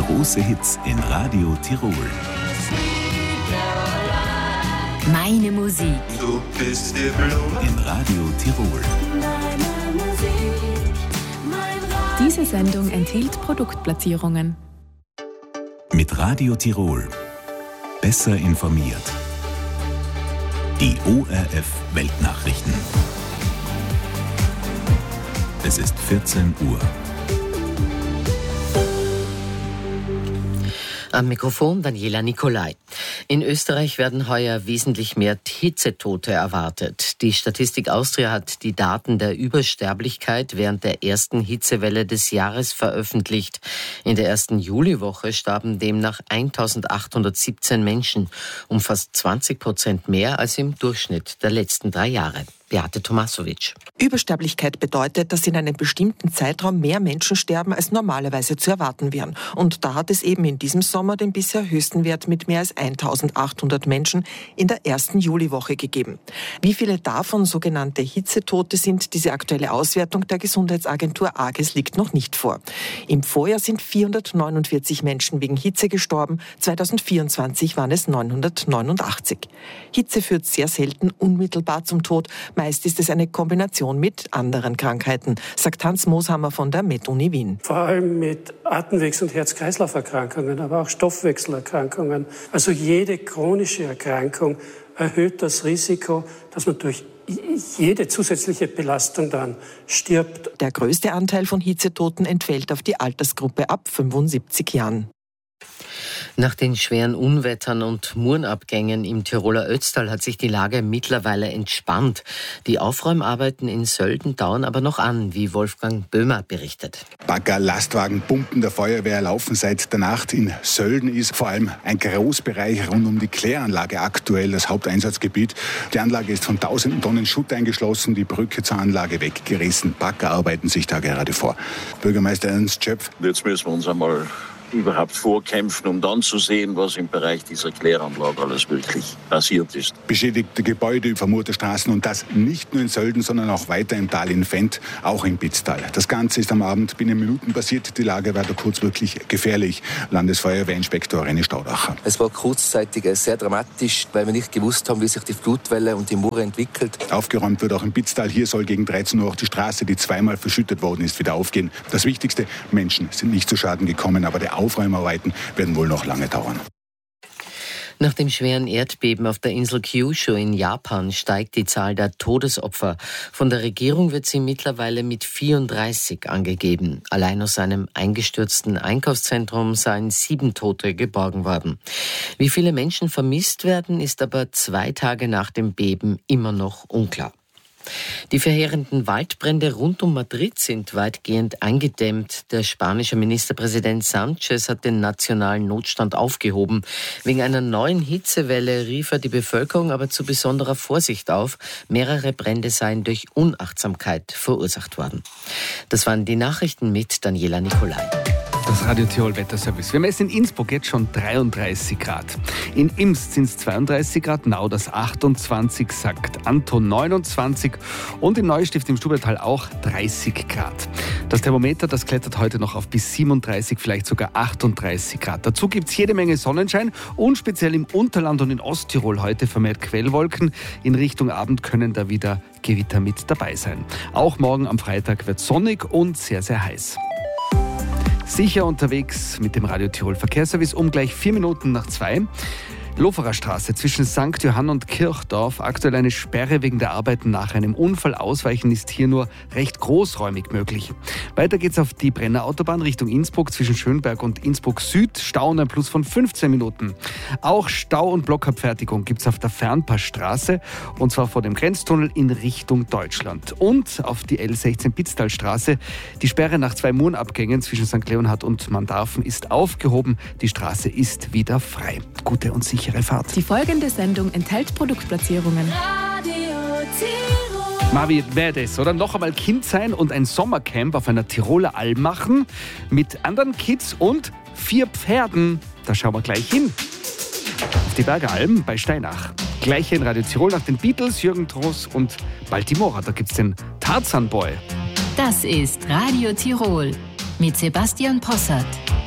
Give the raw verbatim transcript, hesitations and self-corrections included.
Große Hits in Radio Tirol. Meine Musik. Du bist die Blume in Radio Tirol. Meine Musik, mein Radio. Diese Sendung enthielt Produktplatzierungen. Mit Radio Tirol. Besser informiert. Die O R F Weltnachrichten. Es ist vierzehn Uhr. Am Mikrofon Daniela Nicolai. In Österreich werden heuer wesentlich mehr Hitzetote erwartet. Die Statistik Austria hat die Daten der Übersterblichkeit während der ersten Hitzewelle des Jahres veröffentlicht. In der ersten Juliwoche starben demnach eintausendachthundertsiebzehn Menschen, um fast zwanzig Prozent mehr als im Durchschnitt der letzten drei Jahre. Beate Tomasovic. Übersterblichkeit bedeutet, dass in einem bestimmten Zeitraum mehr Menschen sterben, als normalerweise zu erwarten wären. Und da hat es eben in diesem Sommer den bisher höchsten Wert mit mehr als eintausendachthundert Menschen in der ersten Juliwoche gegeben. Wie viele davon sogenannte Hitzetote sind, diese aktuelle Auswertung der Gesundheitsagentur AGES liegt noch nicht vor. Im Vorjahr sind vierhundertneunundvierzig Menschen wegen Hitze gestorben, zweitausendvierundzwanzig waren es neunhundertneunundachtzig. Hitze führt sehr selten unmittelbar zum Tod. Meist ist es eine Kombination mit anderen Krankheiten, sagt Hans Mooshammer von der MedUni Wien. Vor allem mit Atemwegs- und Herz-Kreislauf-Erkrankungen, aber auch Stoffwechselerkrankungen. Also jede chronische Erkrankung erhöht das Risiko, dass man durch jede zusätzliche Belastung dann stirbt. Der größte Anteil von Hitzetoten entfällt auf die Altersgruppe ab fünfundsiebzig Jahren. Nach den schweren Unwettern und Murenabgängen im Tiroler Ötztal hat sich die Lage mittlerweile entspannt. Die Aufräumarbeiten in Sölden dauern aber noch an, wie Wolfgang Böhmer berichtet. Bagger, Lastwagen, Pumpen der Feuerwehr laufen seit der Nacht. In Sölden ist vor allem ein Großbereich rund um die Kläranlage aktuell das Haupteinsatzgebiet. Die Anlage ist von tausenden Tonnen Schutt eingeschlossen, die Brücke zur Anlage weggerissen. Bagger arbeiten sich da gerade vor. Bürgermeister Ernst Schöpf. Jetzt müssen wir uns einmal überhaupt vorkämpfen, um dann zu sehen, was im Bereich dieser Kläranlage alles wirklich passiert ist. Beschädigte Gebäude, vermurte Straßen und das nicht nur in Sölden, sondern auch weiter im Tal in Fendt, auch im Bitztal. Das Ganze ist am Abend binnen Minuten passiert. Die Lage war da kurz wirklich gefährlich. Landesfeuerwehrinspektor René Staudacher. Es war kurzzeitig sehr dramatisch, weil wir nicht gewusst haben, wie sich die Flutwelle und die Mure entwickelt. Aufgeräumt wird auch im Bitztal. Hier soll gegen dreizehn Uhr auch die Straße, die zweimal verschüttet worden ist, wieder aufgehen. Das Wichtigste, Menschen sind nicht zu Schaden gekommen, aber der Aufräumarbeiten werden wohl noch lange dauern. Nach dem schweren Erdbeben auf der Insel Kyushu in Japan steigt die Zahl der Todesopfer. Von der Regierung wird sie mittlerweile mit vierunddreißig angegeben. Allein aus einem eingestürzten Einkaufszentrum seien sieben Tote geborgen worden. Wie viele Menschen vermisst werden, ist aber zwei Tage nach dem Beben immer noch unklar. Die verheerenden Waldbrände rund um Madrid sind weitgehend eingedämmt. Der spanische Ministerpräsident Sánchez hat den nationalen Notstand aufgehoben. Wegen einer neuen Hitzewelle rief er die Bevölkerung aber zu besonderer Vorsicht auf. Mehrere Brände seien durch Unachtsamkeit verursacht worden. Das waren die Nachrichten mit Daniela Nicolai. Das Radio Tirol Wetterservice. Wir messen in Innsbruck jetzt schon dreiunddreißig Grad. In Imst sind es zweiunddreißig Grad, Nauders achtundzwanzig, sagt Anton neunundzwanzig und in Neustift im Stubaital auch dreißig Grad. Das Thermometer, das klettert heute noch auf bis siebenunddreißig, vielleicht sogar achtunddreißig Grad. Dazu gibt es jede Menge Sonnenschein und speziell im Unterland und in Osttirol heute vermehrt Quellwolken. In Richtung Abend können da wieder Gewitter mit dabei sein. Auch morgen am Freitag wird sonnig und sehr, sehr heiß. Sicher unterwegs mit dem Radio Tirol Verkehrsservice um gleich vier Minuten nach zwei. Loferer Straße zwischen Sankt Johann und Kirchdorf. Aktuell eine Sperre wegen der Arbeiten nach einem Unfall. Ausweichen ist hier nur recht großräumig möglich. Weiter geht's auf die Brenner Autobahn Richtung Innsbruck zwischen Schönberg und Innsbruck Süd. Stau und ein Plus von fünfzehn Minuten. Auch Stau- und Blockabfertigung gibt's auf der Fernpassstraße und zwar vor dem Grenztunnel in Richtung Deutschland. Und auf die L sechzehn Pitztalstraße. Die Sperre nach zwei Murenabgängen zwischen Sankt Leonhard und Mandarfen ist aufgehoben. Die Straße ist wieder frei. Gute und sichere Fahrt. Die folgende Sendung enthält Produktplatzierungen. Radio Tirol. Marvi, wer das, oder? Noch einmal Kind sein und ein Sommercamp auf einer Tiroler Alm machen mit anderen Kids und vier Pferden. Da schauen wir gleich hin. Auf die Berger Alm bei Steinach. Gleich hier in Radio Tirol nach den Beatles, Jürgen Tross und Baltimora. Da gibt's den Tarzan Boy. Das ist Radio Tirol mit Sebastian Possart.